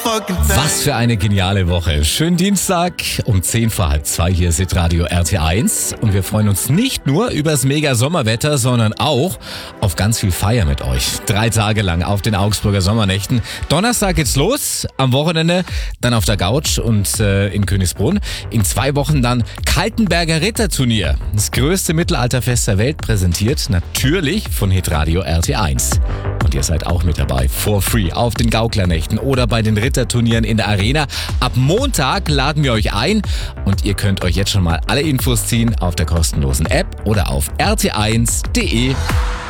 Was für eine geniale Woche. Schönen Dienstag um 10 vor halb 2 hier ist Hitradio RT1 und wir freuen uns nicht nur übers mega Sommerwetter, sondern auch auf ganz viel Feier mit euch. 3 Tage lang auf den Augsburger Sommernächten. Donnerstag geht's los, am Wochenende dann auf der Couch und in Königsbrunn. In 2 Wochen dann Kaltenberger Ritterturnier. Das größte Mittelalterfest der Welt, präsentiert natürlich von Hitradio RT1. Und ihr seid auch mit dabei, for free, auf den Gauklernächten oder bei den Ritterturnieren in der Arena. Ab Montag laden wir euch ein und ihr könnt euch jetzt schon mal alle Infos ziehen auf der kostenlosen App oder auf rt1.de.